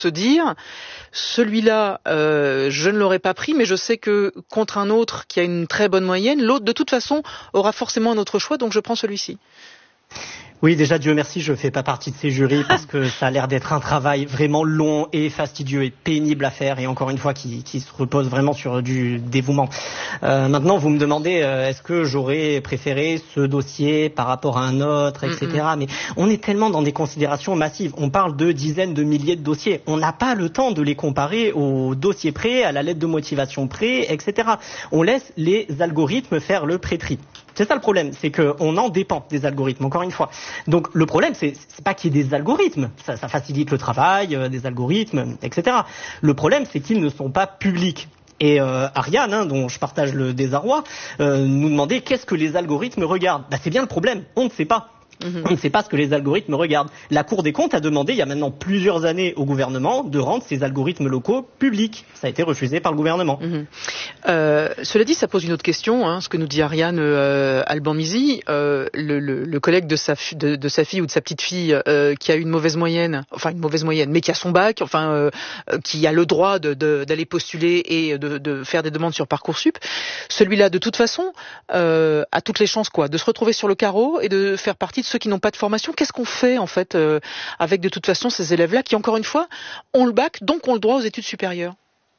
se dire, celui-là, je ne l'aurais pas pris, mais je sais que contre un autre qui a une très bonne moyenne, l'autre, de toute façon, aura forcément un autre choix, donc je prends celui-ci. Oui, déjà, Dieu merci, je fais pas partie de ces jurys parce que ça a l'air d'être un travail vraiment long et fastidieux et pénible à faire et encore une fois qui se repose vraiment sur du dévouement. Maintenant, vous me demandez est-ce que j'aurais préféré ce dossier par rapport à un autre, etc. Mais on est tellement dans des considérations massives. On parle de dizaines de milliers de dossiers. On n'a pas le temps de les comparer au dossier près, à la lettre de motivation près, etc. On laisse les algorithmes faire le pré-tri. C'est ça le problème, c'est qu'on en dépend des algorithmes, encore une fois. Donc le problème, c'est pas qu'il y ait des algorithmes, ça facilite le travail, des algorithmes, etc. Le problème, c'est qu'ils ne sont pas publics. Et Ariane, dont je partage le désarroi, nous demandait qu'est-ce que les algorithmes regardent. C'est bien le problème, on ne sait pas. On ne sait pas ce que les algorithmes regardent. La Cour des comptes a demandé il y a maintenant plusieurs années au gouvernement de rendre ces algorithmes locaux publics. Ça a été refusé par le gouvernement. Cela dit, ça pose une autre question, ce que nous dit Ariane Alban-Mizy, le collègue de sa fille ou de sa petite fille qui a une mauvaise moyenne, mais qui a son bac, qui a le droit d'aller postuler et de faire des demandes sur Parcoursup. Celui-là, de toute façon, a toutes les chances de se retrouver sur le carreau et de faire partie de ceux qui n'ont pas de formation. Qu'est-ce qu'on fait en fait avec de toute façon ces élèves-là qui, encore une fois, ont le bac, donc ont le droit aux études supérieures?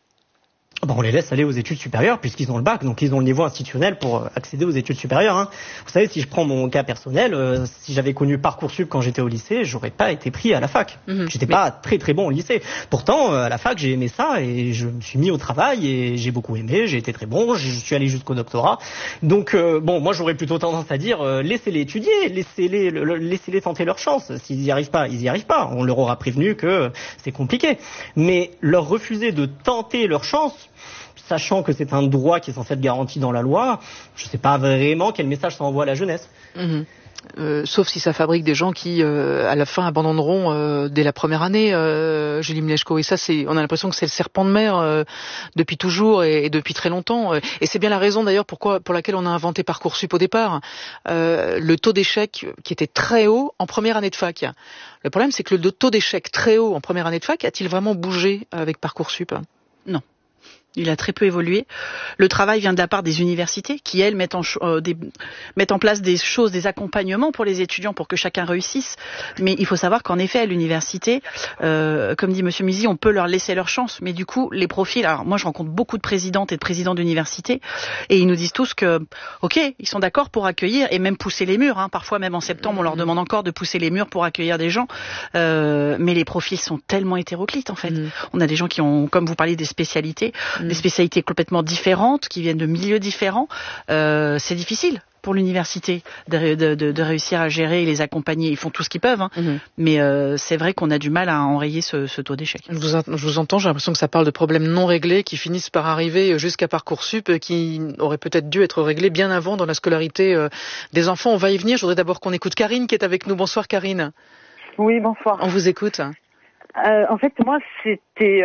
On les laisse aller aux études supérieures puisqu'ils ont le bac, donc ils ont le niveau institutionnel pour accéder aux études supérieures. Vous savez, si je prends mon cas personnel, si j'avais connu Parcoursup quand j'étais au lycée, j'aurais pas été pris à la fac. J'étais pas très très bon au lycée. Pourtant, à la fac, j'ai aimé ça et je me suis mis au travail et j'ai beaucoup aimé, j'ai été très bon, je suis allé jusqu'au doctorat. Donc moi j'aurais plutôt tendance à dire laissez-les étudier, laissez-les tenter leur chance. S'ils y arrivent pas, ils y arrivent pas. On leur aura prévenu que c'est compliqué. Mais leur refuser de tenter leur chance, sachant que c'est un droit qui est censé être garanti dans la loi, je ne sais pas vraiment quel message ça envoie à la jeunesse. Sauf si ça fabrique des gens qui, à la fin, abandonneront dès la première année, Julie Mleczko. Et ça, on a l'impression que c'est le serpent de mer depuis toujours et depuis très longtemps. Et c'est bien la raison d'ailleurs pour laquelle on a inventé Parcoursup au départ. Le taux d'échec qui était très haut en première année de fac. Le problème, c'est que le taux d'échec très haut en première année de fac a-t-il vraiment bougé avec Parcoursup? Non. Il a très peu évolué. Le travail vient de la part des universités qui, elles, mettent en place des choses, des accompagnements pour les étudiants pour que chacun réussisse. Mais il faut savoir qu'en effet, à l'université, comme dit Monsieur Mizy, on peut leur laisser leur chance. Mais du coup, les profils... Alors moi, je rencontre beaucoup de présidentes et de présidents d'université et ils nous disent tous que, ok, ils sont d'accord pour accueillir et même pousser les murs. Parfois, même en septembre, on leur demande encore de pousser les murs pour accueillir des gens. Mais les profils sont tellement hétéroclites, en fait. On a des gens qui ont, comme vous parliez, des spécialités complètement différentes, qui viennent de milieux différents. C'est difficile pour l'université de réussir à gérer et les accompagner. Ils font tout ce qu'ils peuvent, mais c'est vrai qu'on a du mal à enrayer ce taux d'échec. Je vous entends, j'ai l'impression que ça parle de problèmes non réglés qui finissent par arriver jusqu'à Parcoursup, qui auraient peut-être dû être réglés bien avant dans la scolarité des enfants. On va y venir. Je voudrais d'abord qu'on écoute Karine qui est avec nous. Bonsoir Karine. Oui, bonsoir. On vous écoute. En fait, moi, c'était...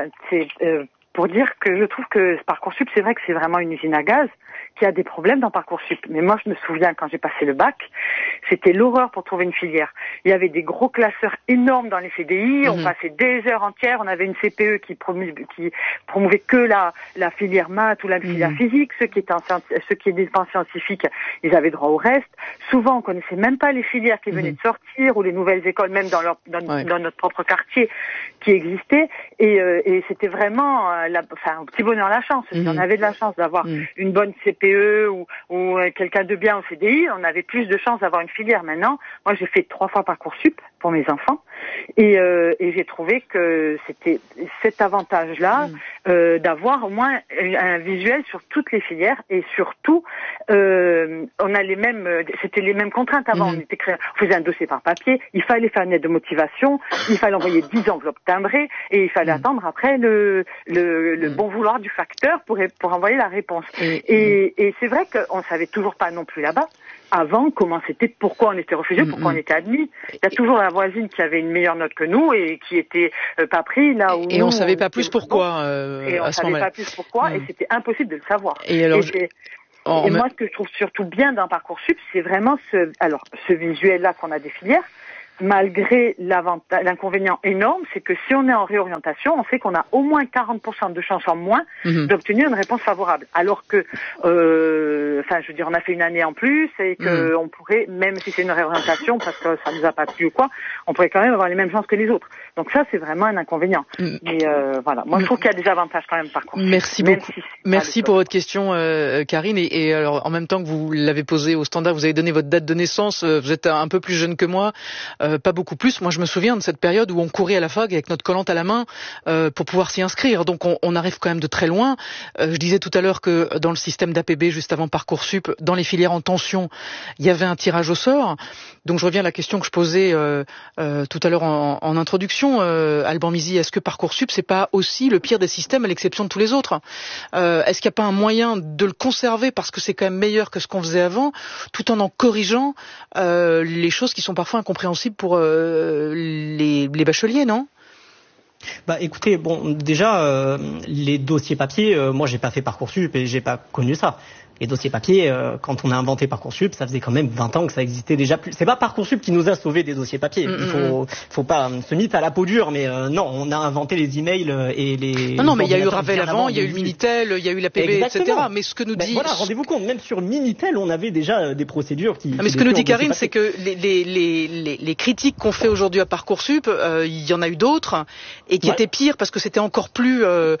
pour dire que je trouve que Parcoursup, c'est vrai que c'est vraiment une usine à gaz, qu'il y a des problèmes dans Parcoursup. Mais moi, je me souviens, quand j'ai passé le bac, c'était l'horreur pour trouver une filière. Il y avait des gros classeurs énormes dans les CDI, on passait des heures entières, on avait une CPE qui promouvait que la filière maths ou la filière physique, ceux qui étaient en scientifique, ils avaient droit au reste. Souvent, on connaissait même pas les filières qui venaient de sortir ou les nouvelles écoles, même dans notre propre quartier, qui existaient. Et c'était vraiment un petit bonheur la chance. Si on avait de la chance d'avoir une bonne CPE ou quelqu'un de bien au CDI, on avait plus de chances d'avoir une filière. Maintenant, moi j'ai fait 3 fois Parcoursup pour mes enfants et j'ai trouvé que c'était cet avantage-là d'avoir au moins un visuel sur toutes les filières et surtout on a c'était les mêmes contraintes avant. On faisait un dossier par papier, il fallait faire une lettre de motivation, il fallait envoyer 10 enveloppes timbrées et il fallait attendre après le bon vouloir du facteur pour envoyer la réponse. Et c'est vrai qu'on savait toujours pas non plus là-bas avant comment c'était, pourquoi on était refusé, pourquoi on était admis. Il y a toujours la voisine qui avait une meilleure note que nous et qui était pas pris là où et nous, on savait pas plus pourquoi et on savait pas plus pourquoi et c'était impossible de le savoir. Et moi, ce que je trouve surtout bien dans Parcoursup, c'est vraiment ce visuel-là qu'on a des filières, malgré l'inconvénient énorme, c'est que si on est en réorientation, on sait qu'on a au moins 40% de chances en moins d'obtenir une réponse favorable. Alors que, je veux dire, on a fait une année en plus et que on pourrait, même si c'est une réorientation parce que ça nous a pas plu ou quoi, on pourrait quand même avoir les mêmes chances que les autres. Donc ça, c'est vraiment un inconvénient. Mais voilà, moi je trouve qu'il y a des avantages quand même par contre. Merci beaucoup. Merci pour votre question, Karine. Et alors, en même temps que vous l'avez posée au standard, vous avez donné votre date de naissance. Vous êtes un peu plus jeune que moi, pas beaucoup plus. Moi, je me souviens de cette période où on courait à la fac avec notre collante à la main pour pouvoir s'y inscrire. Donc, on arrive quand même de très loin. Je disais tout à l'heure que dans le système d'APB, juste avant Parcoursup, dans les filières en tension, il y avait un tirage au sort. Donc, je reviens à la question que je posais tout à l'heure en introduction. Alban Mizy, est-ce que Parcoursup, c'est pas aussi le pire des systèmes à l'exception de tous les autres? Est-ce qu'il n'y a pas un moyen de le conserver parce que c'est quand même meilleur que ce qu'on faisait avant, tout en corrigeant les choses qui sont parfois incompréhensibles pour les bacheliers, non? Bah écoutez, bon déjà les dossiers papier, moi j'ai pas fait Parcoursup et j'ai pas connu ça. Les dossiers papier, quand on a inventé Parcoursup, ça faisait quand même 20 ans que ça existait déjà plus. C'est pas Parcoursup qui nous a sauvé des dossiers papier. Il faut pas se mythe à la peau dure, mais non, on a inventé les emails et les. Non, mais il y a eu Ravel avant, il y a eu le Minitel, il y a eu l'APB, etc. Mais ce que nous dit. Voilà, rendez-vous compte, même sur le Minitel, on avait déjà des procédures qui. Mais ce que nous dit Karine, c'est que les critiques qu'on fait aujourd'hui à Parcoursup, il y en a eu d'autres et qui étaient pires parce que c'était encore plus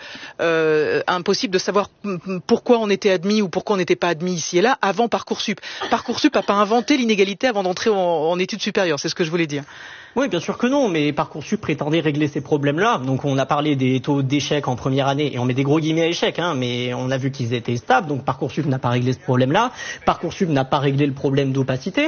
impossible de savoir pourquoi on était admis ou pourquoi on n'était pas admis ici et là avant Parcoursup. Parcoursup n'a pas inventé l'inégalité avant d'entrer en études supérieures, c'est ce que je voulais dire. Oui, bien sûr que non, mais Parcoursup prétendait régler ces problèmes-là. Donc on a parlé des taux d'échec en première année, et on met des gros guillemets à échec, mais on a vu qu'ils étaient stables, donc Parcoursup n'a pas réglé ce problème-là. Parcoursup n'a pas réglé le problème d'opacité.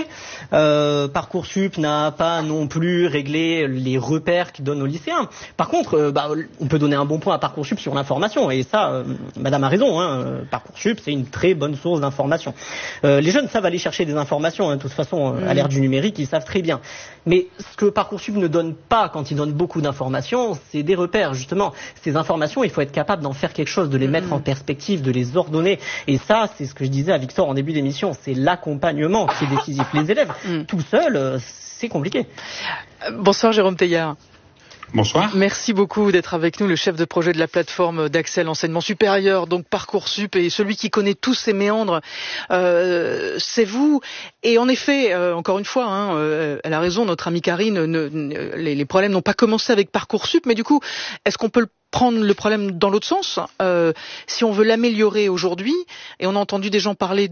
Parcoursup n'a pas non plus réglé les repères qu'il donne aux lycéens. Par contre, on peut donner un bon point à Parcoursup sur l'information, et ça, madame a raison, Parcoursup c'est une très bonne source d'information. Les jeunes savent aller chercher des informations, de toute façon, à l'ère du numérique, ils savent très bien. Mais ce que Parcoursup ne donne pas quand il donne beaucoup d'informations, c'est des repères, justement. Ces informations, il faut être capable d'en faire quelque chose, de les mettre en perspective, de les ordonner. Et ça, c'est ce que je disais à Victor en début d'émission, c'est l'accompagnement qui est décisif. Les élèves, tout seuls, c'est compliqué. Bonsoir Jérôme Teilhard. Bonsoir. Merci beaucoup d'être avec nous, le chef de projet de la plateforme d'accès à l'enseignement supérieur, donc Parcoursup, et celui qui connaît tous ces méandres, c'est vous. Et en effet, encore une fois, elle a raison, notre amie Karine, les problèmes n'ont pas commencé avec Parcoursup, mais du coup, est-ce qu'on peut prendre le problème dans l'autre sens, si on veut l'améliorer aujourd'hui, et on a entendu des gens parler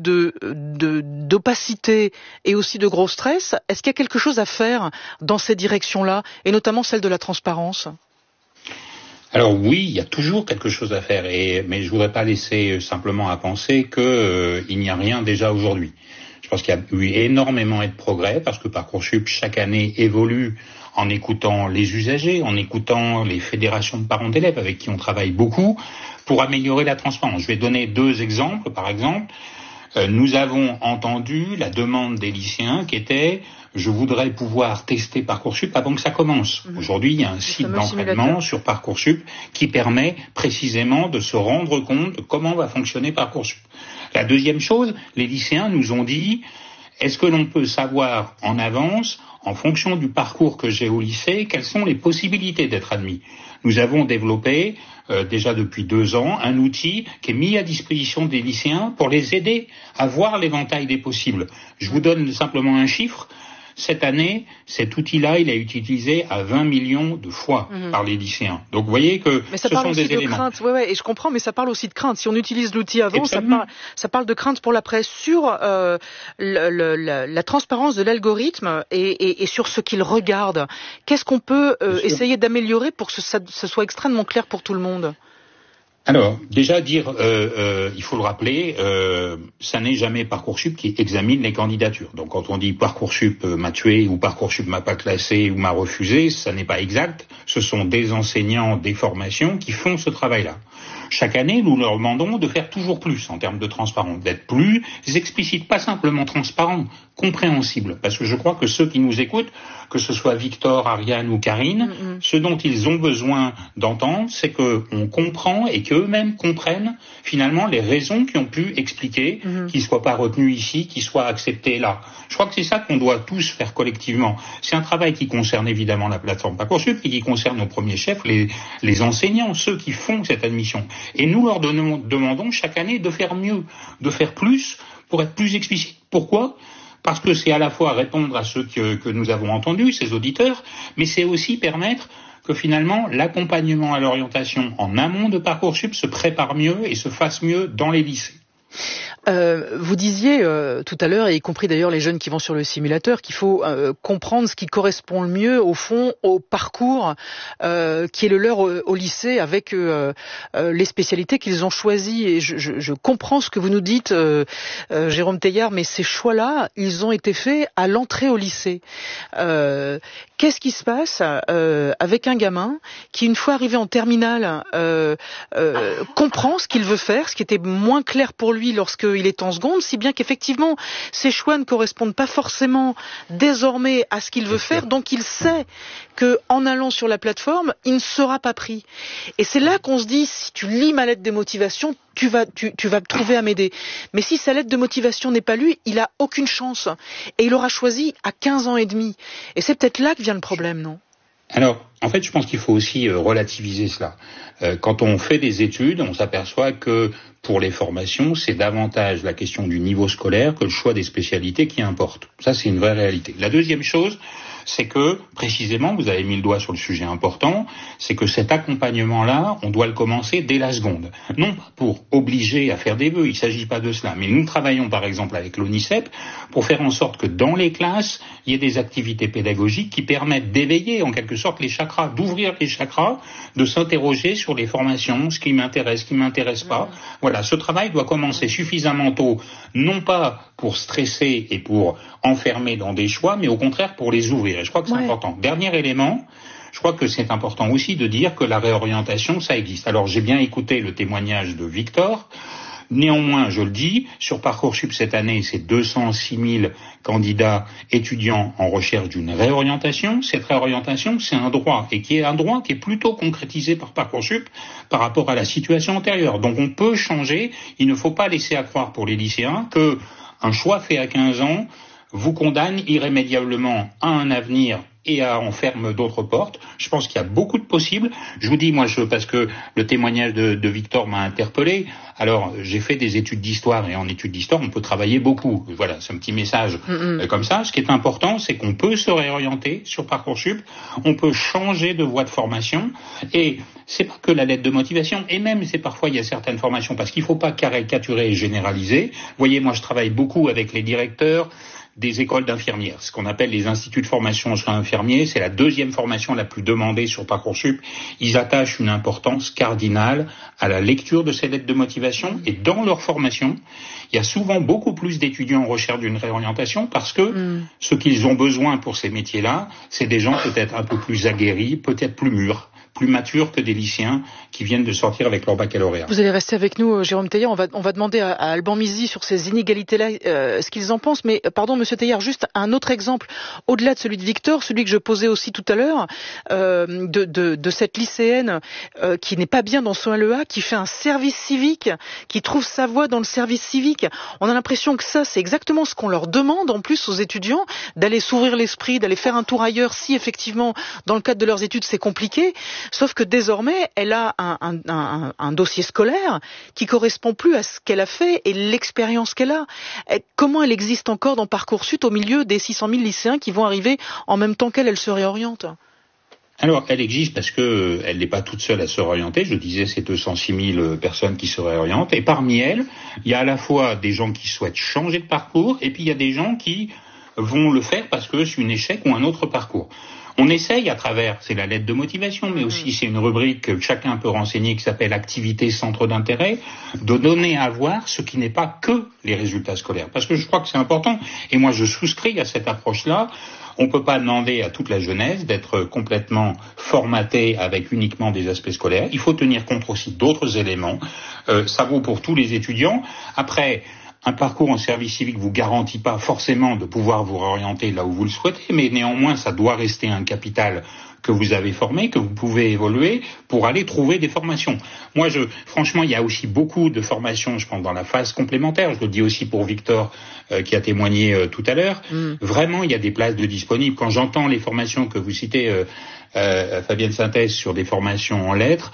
d'opacité et aussi de gros stress, est-ce qu'il y a quelque chose à faire dans ces directions-là, et notamment celle de la transparence? Alors oui, il y a toujours quelque chose à faire, mais je voudrais pas laisser simplement à penser il n'y a rien déjà aujourd'hui. Je pense qu'il y a eu énormément de progrès, parce que Parcoursup chaque année évolue en écoutant les usagers, en écoutant les fédérations de parents d'élèves avec qui on travaille beaucoup pour améliorer la transparence. Je vais donner 2 exemples. Par exemple, nous avons entendu la demande des lycéens qui était « je voudrais pouvoir tester Parcoursup avant que ça commence ». Aujourd'hui, il y a un site d'entraînement sur Parcoursup qui permet précisément de se rendre compte de comment va fonctionner Parcoursup. La deuxième chose, les lycéens nous ont dit « est-ce que l'on peut savoir en avance, en fonction du parcours que j'ai au lycée, quelles sont les possibilités d'être admis ?» Nous avons développé, déjà depuis 2 ans, un outil qui est mis à disposition des lycéens pour les aider à voir l'éventail des possibles. Je vous donne simplement un chiffre. Cette année, cet outil-là, il est utilisé à 20 millions de fois par les lycéens. Donc vous voyez que ce sont des éléments. Crainte, et je comprends, mais ça parle aussi de crainte. Si on utilise l'outil avant, ça parle de crainte pour l'après. Sur la transparence de l'algorithme et sur ce qu'il regarde, qu'est-ce qu'on peut essayer d'améliorer pour que ce soit extrêmement clair pour tout le monde ? Alors, déjà dire, il faut le rappeler, ça n'est jamais Parcoursup qui examine les candidatures. Donc quand on dit Parcoursup m'a tué ou Parcoursup m'a pas classé ou m'a refusé, ça n'est pas exact. Ce sont des enseignants, des formations qui font ce travail-là. Chaque année, nous leur demandons de faire toujours plus en termes de transparence, d'être plus explicite, pas simplement transparent, compréhensible. Parce que je crois que ceux qui nous écoutent, que ce soit Victor, Ariane ou Karine, ce dont ils ont besoin d'entendre, c'est qu'on comprend et que qu'eux-mêmes comprennent finalement les raisons qui ont pu expliquer qu'ils ne soient pas retenus ici, qu'ils soient acceptés là. Je crois que c'est ça qu'on doit tous faire collectivement. C'est un travail qui concerne évidemment la plateforme Parcoursup et qui concerne au premier chef les enseignants, ceux qui font cette admission. Et nous leur demandons chaque année de faire mieux, de faire plus pour être plus explicite. Pourquoi ? Parce que c'est à la fois répondre à ceux que nous avons entendus, ces auditeurs, mais c'est aussi permettre que finalement l'accompagnement à l'orientation en amont de Parcoursup se prépare mieux et se fasse mieux dans les lycées. Vous disiez tout à l'heure, et y compris d'ailleurs les jeunes qui vont sur le simulateur, qu'il faut comprendre ce qui correspond le mieux au fond au parcours qui est le leur au lycée avec les spécialités qu'ils ont choisies. Et je comprends ce que vous nous dites, Jérôme Teilhard, mais ces choix-là, ils ont été faits à l'entrée au lycée. Qu'est-ce qui se passe avec un gamin qui, une fois arrivé en terminale, comprend ce qu'il veut faire, ce qui était moins clair pour lui lorsqu'il est en seconde, si bien qu'effectivement ses choix ne correspondent pas forcément désormais à ce qu'il veut faire, donc il sait qu'en allant sur la plateforme, il ne sera pas pris. Et c'est là qu'on se dit, si tu lis ma lettre de motivation, tu vas te trouver à m'aider. Mais si sa lettre de motivation n'est pas lue, il a aucune chance. Et il aura choisi à 15 ans et demi. Et c'est peut-être là que vient le problème, non ? Alors, en fait, je pense qu'il faut aussi relativiser cela. Quand on fait des études, on s'aperçoit que pour les formations, c'est davantage la question du niveau scolaire que le choix des spécialités qui importe. Ça, c'est une vraie réalité. La deuxième chose, c'est que, précisément, vous avez mis le doigt sur le sujet important, c'est que cet accompagnement-là, on doit le commencer dès la seconde. Non pas pour obliger à faire des vœux, il ne s'agit pas de cela, mais nous travaillons par exemple avec l'ONICEP pour faire en sorte que dans les classes, il y ait des activités pédagogiques qui permettent d'éveiller en quelque sorte les chakras, d'ouvrir les chakras, de s'interroger sur les formations, ce qui m'intéresse, ce qui m'intéresse pas. Voilà, ce travail doit commencer suffisamment tôt, non pas pour stresser et pour enfermer dans des choix, mais au contraire pour les ouvrir. Et je crois que c'est important. Dernier élément, je crois que c'est important aussi de dire que la réorientation, ça existe. Alors j'ai bien écouté le témoignage de Victor. Néanmoins, je le dis, sur Parcoursup cette année, c'est 206 000 candidats étudiants en recherche d'une réorientation. Cette réorientation, c'est un droit, et qui est un droit qui est plutôt concrétisé par Parcoursup par rapport à la situation antérieure. Donc on peut changer, il ne faut pas laisser à croire pour les lycéens que un choix fait à 15 ans vous condamne irrémédiablement à un avenir et en ferme d'autres portes. Je pense qu'il y a beaucoup de possibles. Je vous dis, parce que le témoignage de Victor m'a interpellé. Alors, j'ai fait des études d'histoire, et en études d'histoire, on peut travailler beaucoup. Voilà, c'est un petit message comme ça. Ce qui est important, c'est qu'on peut se réorienter sur Parcoursup, on peut changer de voie de formation, et c'est pas que la lettre de motivation, et même, c'est parfois, il y a certaines formations, parce qu'il faut pas caricaturer et généraliser. Vous voyez, moi, je travaille beaucoup avec les directeurs des écoles d'infirmières, ce qu'on appelle les instituts de formation aux soins infirmiers. C'est la deuxième formation la plus demandée sur Parcoursup. Ils attachent une importance cardinale à la lecture de ces lettres de motivation, et dans leur formation, il y a souvent beaucoup plus d'étudiants en recherche d'une réorientation parce que ce qu'ils ont besoin pour ces métiers-là, c'est des gens peut-être un peu plus aguerris, peut-être plus mûrs, plus matures que des lycéens qui viennent de sortir avec leur baccalauréat. Vous allez rester avec nous, Jérôme Teilhard. On va demander à Alban Mizi sur ces inégalités-là ce qu'ils en pensent. Mais pardon, Monsieur Teilhard, juste un autre exemple, au-delà de celui de Victor, celui que je posais aussi tout à l'heure, de cette lycéenne qui n'est pas bien dans son LEA, qui fait un service civique, qui trouve sa voie dans le service civique. On a l'impression que ça, c'est exactement ce qu'on leur demande en plus aux étudiants, d'aller s'ouvrir l'esprit, d'aller faire un tour ailleurs si effectivement, dans le cadre de leurs études, c'est compliqué. Sauf que désormais, elle a un dossier scolaire qui correspond plus à ce qu'elle a fait et l'expérience qu'elle a. Comment elle existe encore dans Parcoursup au milieu des 600 000 lycéens qui vont arriver en même temps qu'elle se réoriente ? Alors, elle existe parce que elle n'est pas toute seule à se réorienter. Je disais, c'est 206 000 personnes qui se réorientent. Et parmi elles, il y a à la fois des gens qui souhaitent changer de parcours, et puis il y a des gens qui vont le faire parce que c'est un échec ou un autre parcours. On essaye à travers, c'est la lettre de motivation, mais aussi c'est une rubrique que chacun peut renseigner qui s'appelle activité centre d'intérêt, de donner à voir ce qui n'est pas que les résultats scolaires. Parce que je crois que c'est important, et moi je souscris à cette approche-là. On ne peut pas demander à toute la jeunesse d'être complètement formatée avec uniquement des aspects scolaires. Il faut tenir compte aussi d'autres éléments. Ça vaut pour tous les étudiants. Après, un parcours en service civique vous garantit pas forcément de pouvoir vous réorienter là où vous le souhaitez, mais néanmoins, ça doit rester un capital que vous avez formés, que vous pouvez évoluer pour aller trouver des formations. Moi, franchement, il y a aussi beaucoup de formations, je pense, dans la phase complémentaire. Je le dis aussi pour Victor, qui a témoigné tout à l'heure. Vraiment, il y a des places de disponibles. Quand j'entends les formations que vous citez, Fabienne Synthèse, sur des formations en lettres,